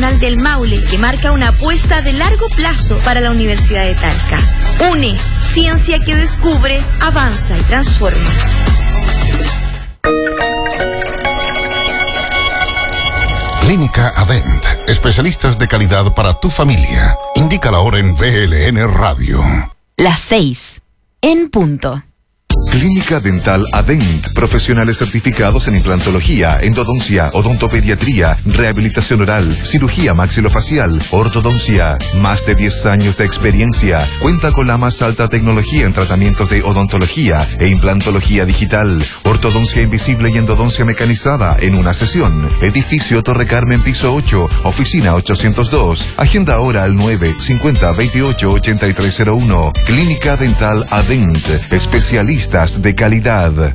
Nacional del Maule, que marca una apuesta de largo plazo para la Universidad de Talca. UNE, ciencia que descubre, avanza y transforma. Clínica Adent, especialistas de calidad para tu familia. Indica la hora en VLN Radio. Las 6, en punto. Clínica Dental Adent, profesionales certificados en implantología, endodoncia, odontopediatría, rehabilitación oral, cirugía maxilofacial, ortodoncia. Más de 10 años de experiencia. Cuenta con la más alta tecnología en tratamientos de odontología e implantología digital, ortodoncia invisible y endodoncia mecanizada en una sesión. Edificio Torre Carmen, piso 8, oficina 802. Agenda ahora al 950-28-8301. Clínica Dental Adent, especialistas de calidad.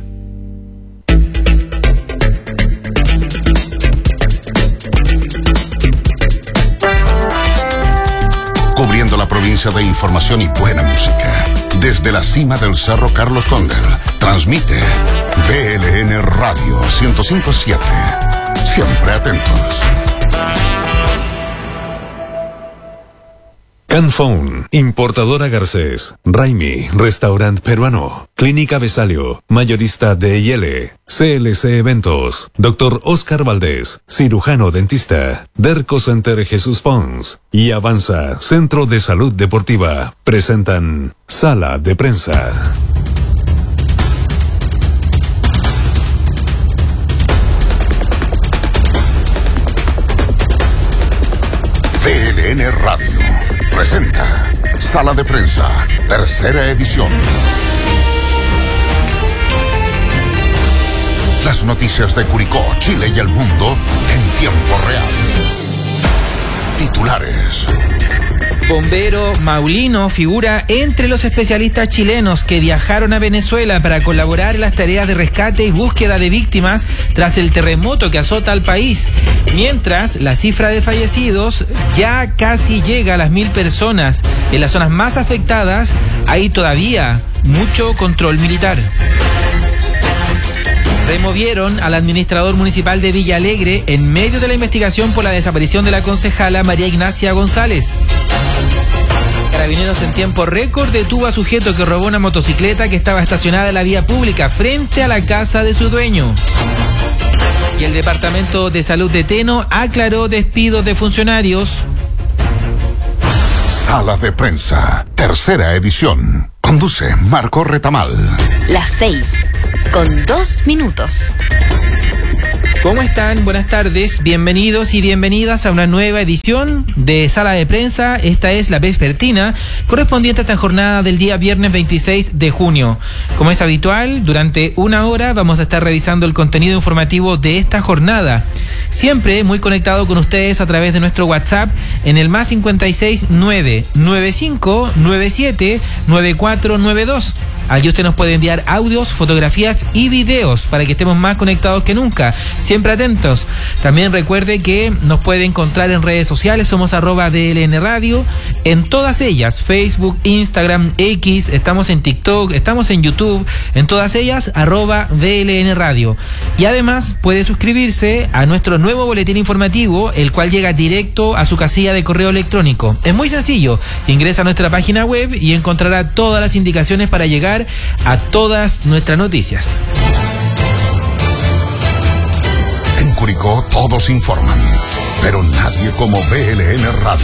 Cubriendo la provincia de información y buena música. Desde la cima del Cerro Carlos Cóndor, transmite VLN Radio 105.7. Siempre atentos. Canphone, importadora Garcés, Raimi, restaurante peruano, Clínica Besalio, mayorista de Yele, CLC Eventos, Dr. Oscar Valdés, cirujano dentista, Derco Center Jesús Pons y Avanza, Centro de Salud Deportiva, presentan Sala de Prensa. VLN Radio presenta Sala de Prensa, tercera edición. Las noticias de Curicó, Chile y el mundo en tiempo real. Titulares. Bombero Maulino figura entre los especialistas chilenos que viajaron a Venezuela para colaborar en las tareas de rescate y búsqueda de víctimas tras el terremoto que azota al país. Mientras, la cifra de fallecidos ya casi llega a las 1.000 personas. En las zonas más afectadas hay todavía mucho control militar. Removieron al administrador municipal de Villa Alegre en medio de la investigación por la desaparición de la concejala María Ignacia González. Carabineros en tiempo récord detuvo a sujeto que robó una motocicleta que estaba estacionada en la vía pública frente a la casa de su dueño. Y el Departamento de Salud de Teno aclaró despidos de funcionarios. Sala de Prensa, tercera edición. Conduce Marco Retamal. Las 6, con 2 minutos. ¿Cómo están? Buenas tardes, bienvenidos y bienvenidas a una nueva edición de Sala de Prensa. Esta es la vespertina correspondiente a esta jornada del día viernes 26 de junio. Como es habitual, durante una hora vamos a estar revisando el contenido informativo de esta jornada. Siempre muy conectado con ustedes a través de nuestro WhatsApp en el más 569-9597-9492. Allí usted nos puede enviar audios, fotografías y videos para que estemos más conectados que nunca. Siempre atentos. También recuerde que nos puede encontrar en redes sociales. Somos @VLN Radio. En todas ellas, Facebook, Instagram, X, estamos en TikTok, estamos en YouTube. En todas ellas, @VLN Radio. Y además puede suscribirse a nuestro nuevo boletín informativo, el cual llega directo a su casilla de correo electrónico. Es muy sencillo. Ingresa a nuestra página web y encontrará todas las indicaciones para llegar a todas nuestras noticias. En Curicó todos informan, pero nadie como VLN Radio.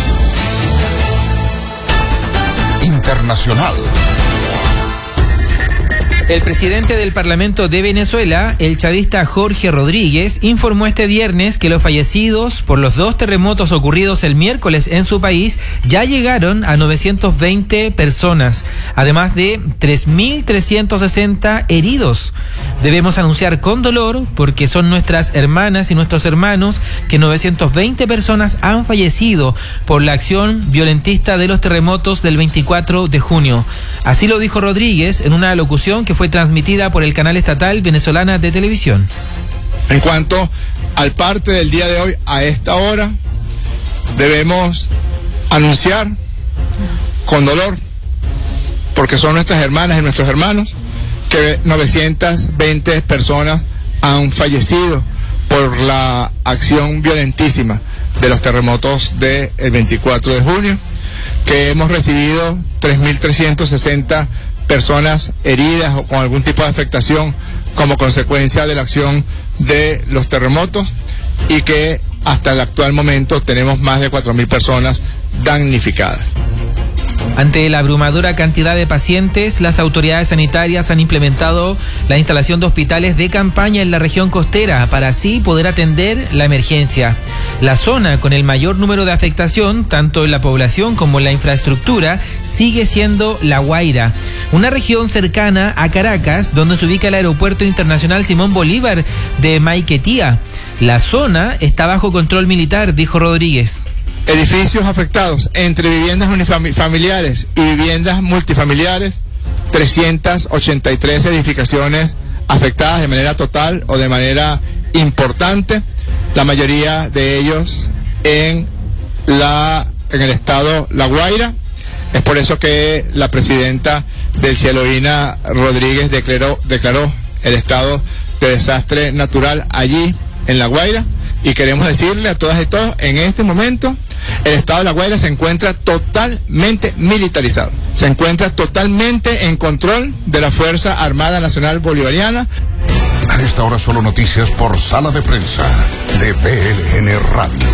Internacional. El presidente del Parlamento de Venezuela, el chavista Jorge Rodríguez, informó este viernes que los fallecidos por los 2 terremotos ocurridos el miércoles en su país ya llegaron a 920 personas, además de 3.360 heridos. Debemos anunciar con dolor, porque son nuestras hermanas y nuestros hermanos, que 920 personas han fallecido por la acción violentista de los terremotos del 24 de junio. Así lo dijo Rodríguez en una locución que fue transmitida por el canal estatal venezolana de televisión. En cuanto al parte del día de hoy, a esta hora, debemos anunciar con dolor, porque son nuestras hermanas y nuestros hermanos, que 920 personas han fallecido por la acción violentísima de los terremotos del 24 de junio, que hemos recibido 3.360 personas heridas o con algún tipo de afectación como consecuencia de la acción de los terremotos, y que hasta el actual momento tenemos más de 4.000 personas damnificadas. Ante la abrumadora cantidad de pacientes, las autoridades sanitarias han implementado la instalación de hospitales de campaña en la región costera para así poder atender la emergencia. La zona con el mayor número de afectación, tanto en la población como en la infraestructura, sigue siendo La Guaira, una región cercana a Caracas, donde se ubica el Aeropuerto Internacional Simón Bolívar de Maiquetía. La zona está bajo control militar, dijo Rodríguez. Edificios afectados entre viviendas unifamiliares y viviendas multifamiliares, 383 edificaciones afectadas de manera total o de manera importante, la mayoría de ellos en el estado La Guaira. Es por eso que la presidenta del Cielo-Ina, Rodríguez, declaró el estado de desastre natural allí en La Guaira, y queremos decirle a todas y todos, en este momento el estado de La Guaira se encuentra totalmente militarizado, se encuentra totalmente en control de la Fuerza Armada Nacional Bolivariana. A esta hora solo noticias por Sala de Prensa de BLN Radio.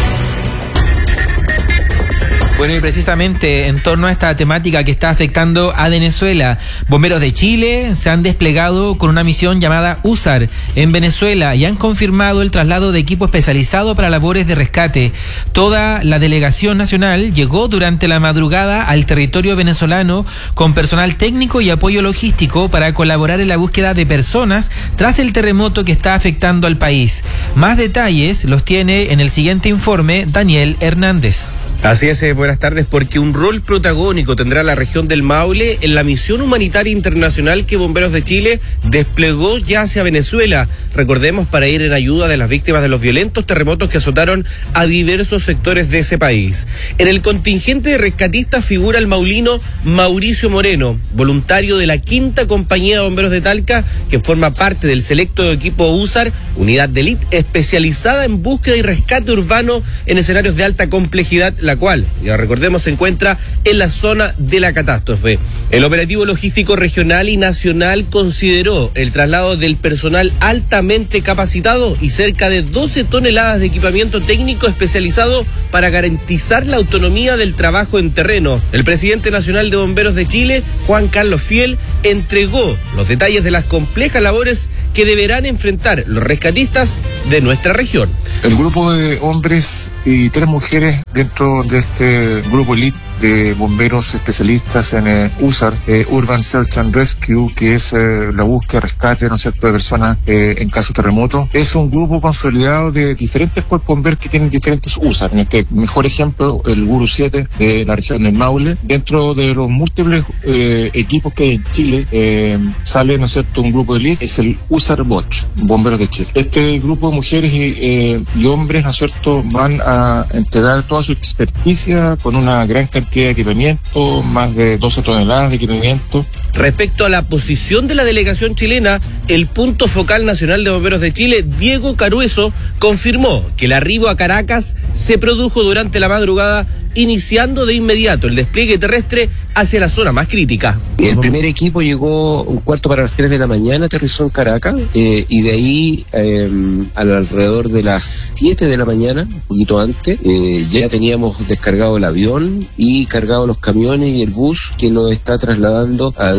Bueno, y precisamente en torno a esta temática que está afectando a Venezuela, bomberos de Chile se han desplegado con una misión llamada USAR en Venezuela y han confirmado el traslado de equipo especializado para labores de rescate. Toda la delegación nacional llegó durante la madrugada al territorio venezolano con personal técnico y apoyo logístico para colaborar en la búsqueda de personas tras el terremoto que está afectando al país. Más detalles los tiene en el siguiente informe Daniel Hernández. Así es, buenas tardes, porque un rol protagónico tendrá la región del Maule en la misión humanitaria internacional que Bomberos de Chile desplegó ya hacia Venezuela. Recordemos, para ir en ayuda de las víctimas de los violentos terremotos que azotaron a diversos sectores de ese país. En el contingente de rescatistas figura el maulino Mauricio Moreno, voluntario de la 5ª Compañía de Bomberos de Talca, que forma parte del selecto equipo USAR, unidad de élite especializada en búsqueda y rescate urbano en escenarios de alta complejidad, la cual, ya recordemos, se encuentra en la zona de la catástrofe. El operativo logístico regional y nacional consideró el traslado del personal altamente capacitado y cerca de 12 toneladas de equipamiento técnico especializado para garantizar la autonomía del trabajo en terreno. El presidente nacional de Bomberos de Chile, Juan Carlos Fiel, entregó los detalles de las complejas labores que deberán enfrentar los rescatistas de nuestra región. El grupo de hombres y 3 mujeres dentro de este grupo elite de bomberos especialistas en USAR, Urban Search and Rescue, que es la búsqueda y rescate, ¿no es cierto?, de personas en caso de terremoto. Es un grupo consolidado de diferentes cuerpos bomberos que tienen diferentes USAR. En este mejor ejemplo, el Guru 7 de la región del Maule. Dentro de los múltiples equipos que hay en Chile, sale, ¿no es cierto?, un grupo elite, es el USAR Watch, Bomberos de Chile. Este grupo de mujeres y hombres, ¿no es cierto?, van a entregar toda su experticia con una gran cantidad de equipamiento, más de 12 toneladas de equipamiento. Respecto a la posición de la delegación chilena, el punto focal nacional de Bomberos de Chile, Diego Carueso, confirmó que el arribo a Caracas se produjo durante la madrugada, iniciando de inmediato el despliegue terrestre hacia la zona más crítica. El primer equipo llegó un cuarto para las 3 de la mañana, aterrizó en Caracas, y de ahí alrededor de las 7 de la mañana, un poquito antes, ya teníamos descargado el avión y cargado los camiones y el bus que lo está trasladando a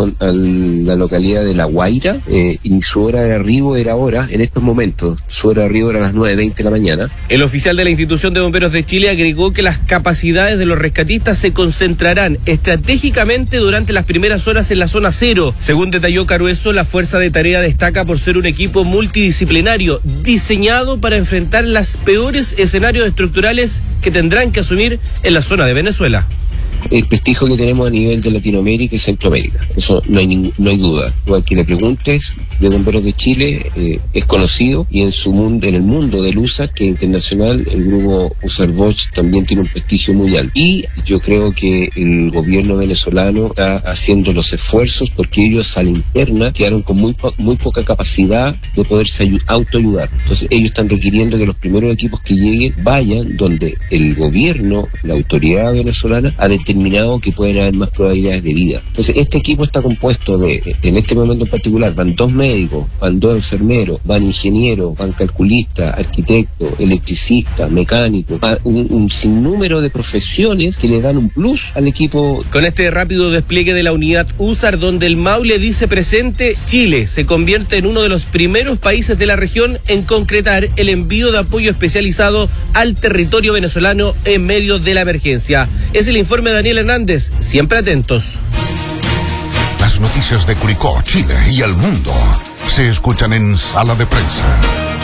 la localidad de La Guaira, y su hora de arribo era ahora, en estos momentos, su hora de arribo era a las 9:20 de la mañana. El oficial de la institución de Bomberos de Chile agregó que las capacidades de los rescatistas se concentrarán estratégicamente durante las primeras horas en la zona cero. Según detalló Carueso, la fuerza de tarea destaca por ser un equipo multidisciplinario diseñado para enfrentar los peores escenarios estructurales que tendrán que asumir en la zona de Venezuela. el prestigio que tenemos a nivel de Latinoamérica y Centroamérica. Eso no hay duda. Igual que le preguntes de Bomberos de Chile, es conocido, y en el mundo del USAR, que es internacional, el grupo USAR Bosch también tiene un prestigio muy alto. Y yo creo que el gobierno venezolano está haciendo los esfuerzos, porque ellos a la interna quedaron con muy poca capacidad de poderse autoayudar. Entonces ellos están requiriendo que los primeros equipos que lleguen vayan donde el gobierno, la autoridad venezolana, ha determinado que pueden haber más probabilidades de vida. Entonces este equipo está compuesto en este momento en particular, van 2 médicos, van 2 enfermeros, van ingenieros, van calculistas, arquitectos, electricistas, mecánicos, un sinnúmero de profesiones que le dan un plus al equipo. Con este rápido despliegue de la unidad USAR, donde el Maule dice presente, Chile se convierte en uno de los primeros países de la región en concretar el envío de apoyo especializado al territorio venezolano en medio de la emergencia. Es el informe de Daniel Hernández, siempre atentos. Las noticias de Curicó, Chile y el mundo se escuchan en Sala de Prensa.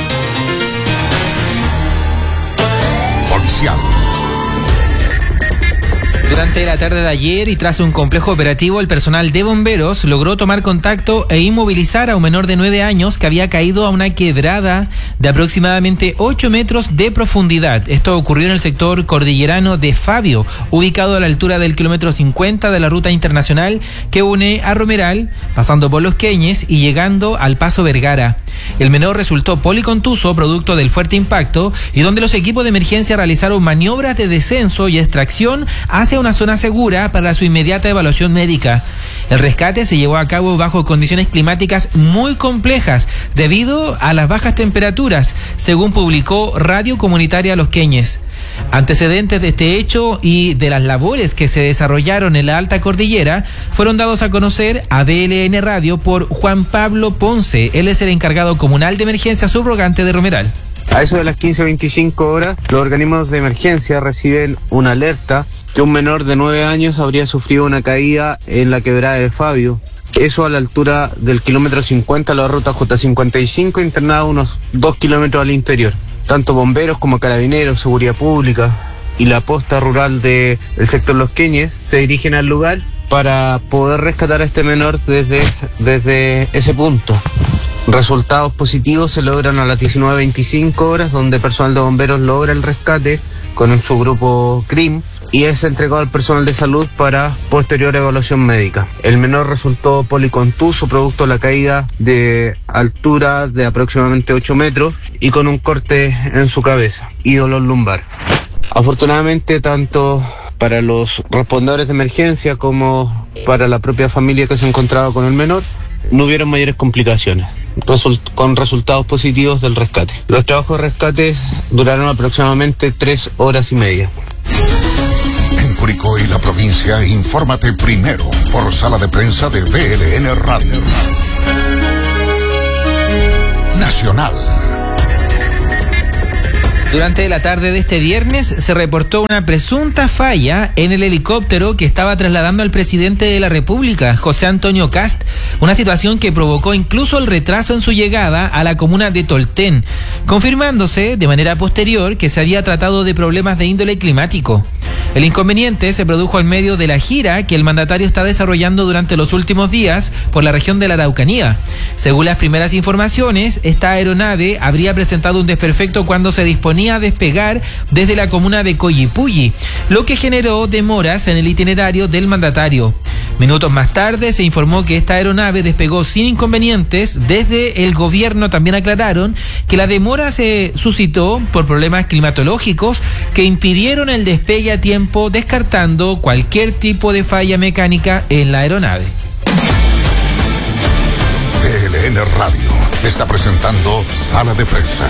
Policial. Durante la tarde de ayer y tras un complejo operativo, el personal de bomberos logró tomar contacto e inmovilizar a un menor de 9 años que había caído a una quebrada de aproximadamente 8 metros de profundidad. Esto ocurrió en el sector cordillerano de Fabio, ubicado a la altura del kilómetro 50 de la ruta internacional que une a Romeral, pasando por Los Queñes y llegando al Paso Vergara. El menor resultó policontuso producto del fuerte impacto, y donde los equipos de emergencia realizaron maniobras de descenso y extracción hacia una zona segura para su inmediata evaluación médica. El rescate se llevó a cabo bajo condiciones climáticas muy complejas debido a las bajas temperaturas, según publicó Radio Comunitaria Los Queñes. Antecedentes de este hecho y de las labores que se desarrollaron en la alta cordillera fueron dados a conocer a DLN Radio por Juan Pablo Ponce. Él es el encargado comunal de emergencia subrogante de Romeral. A eso de las 15:25 horas, los organismos de emergencia reciben una alerta que un menor de 9 años habría sufrido una caída en la quebrada de Fabio. Eso a la altura del kilómetro 50 de la ruta J55, internado unos 2 kilómetros al interior. Tanto bomberos como carabineros, seguridad pública y la posta rural del sector Los Queñes se dirigen al lugar para poder rescatar a este menor desde ese punto. Resultados positivos se logran a las 19:25 horas, donde personal de bomberos logra el rescate con su grupo CRIM y es entregado al personal de salud para posterior evaluación médica. El menor resultó policontuso producto de la caída de altura de aproximadamente 8 metros y con un corte en su cabeza y dolor lumbar. Afortunadamente, tanto para los respondedores de emergencia como para la propia familia que se encontraba con el menor, no hubieron mayores complicaciones, con resultados positivos del rescate. Los trabajos de rescate duraron aproximadamente 3 horas y media. En Curicó y la provincia, infórmate primero por Sala de Prensa de VLN Radio. Nacional. Durante la tarde de este viernes se reportó una presunta falla en el helicóptero que estaba trasladando al presidente de la República, José Antonio Kast, una situación que provocó incluso el retraso en su llegada a la comuna de Tolten, confirmándose de manera posterior que se había tratado de problemas de índole climático. El inconveniente se produjo en medio de la gira que el mandatario está desarrollando durante los últimos días por la región de la Araucanía. Según las primeras informaciones, esta aeronave habría presentado un desperfecto cuando se disponía a despegar desde la comuna de Coyipulli, lo que generó demoras en el itinerario del mandatario. Minutos más tarde se informó que esta aeronave despegó sin inconvenientes. Desde el gobierno también aclararon que la demora se suscitó por problemas climatológicos que impidieron el despegue a tiempo, descartando cualquier tipo de falla mecánica en la aeronave. VLN Radio está presentando Sala de Prensa.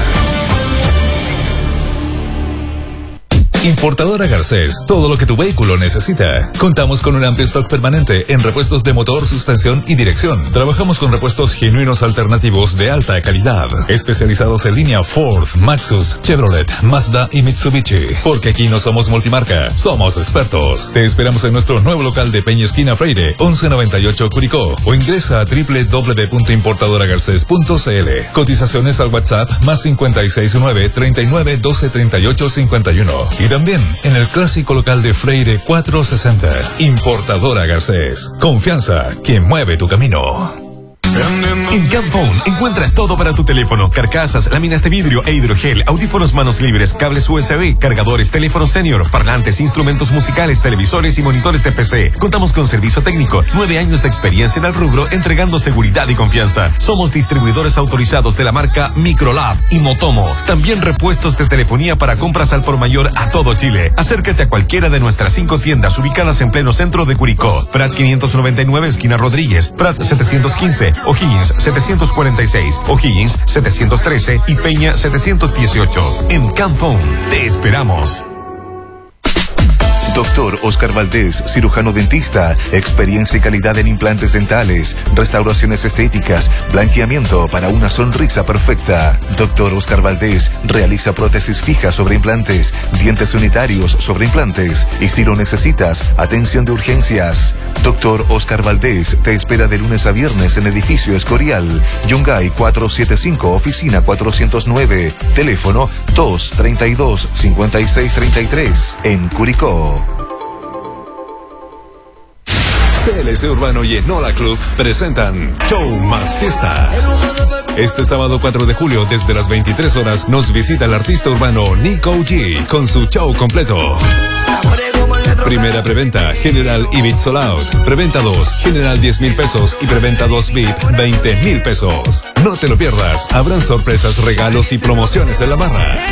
Importadora Garcés, todo lo que tu vehículo necesita. Contamos con un amplio stock permanente en repuestos de motor, suspensión y dirección. Trabajamos con repuestos genuinos alternativos de alta calidad, especializados en línea Ford, Maxus, Chevrolet, Mazda y Mitsubishi. Porque aquí no somos multimarca, somos expertos. Te esperamos en nuestro nuevo local de Peña Esquina Freire, 1198 Curicó, o ingresa a www.importadoragarces.cl. Cotizaciones al WhatsApp +569 39 12 38 51. Y también en el clásico local de Freire 460. Importadora Garcés. Confianza que mueve tu camino. En Camphone encuentras todo para tu teléfono: carcasas, láminas de vidrio e hidrogel, audífonos manos libres, cables USB, cargadores, teléfono senior, parlantes, instrumentos musicales, televisores y monitores de PC. Contamos con servicio técnico, 9 años de experiencia en el rubro, entregando seguridad y confianza. Somos distribuidores autorizados de la marca Microlab y Motomo. También repuestos de telefonía para compras al por mayor a todo Chile. Acércate a cualquiera de nuestras 5 tiendas ubicadas en pleno centro de Curicó: Prat 599, esquina Rodríguez; Prat 715, O'Higgins 746, O'Higgins 713 y Peña 718. En Camphone te esperamos. Doctor Oscar Valdés, cirujano dentista, experiencia y calidad en implantes dentales, restauraciones estéticas, blanqueamiento para una sonrisa perfecta. Doctor Oscar Valdés realiza prótesis fijas sobre implantes, dientes unitarios sobre implantes y, si lo necesitas, atención de urgencias. Doctor Oscar Valdés te espera de lunes a viernes en Edificio Escorial, Yungay 475, oficina 409, teléfono 232-5633, en Curicó. CLC Urbano y Enola Club presentan Show Más Fiesta. Este sábado 4 de julio, desde las 23 horas, nos visita el artista urbano Nico G con su show completo. Primera preventa, General y VIP Sold Out. Preventa 2, General 10,000 pesos y preventa 2 VIP 20,000 pesos. No te lo pierdas, habrán sorpresas, regalos y promociones en la barra.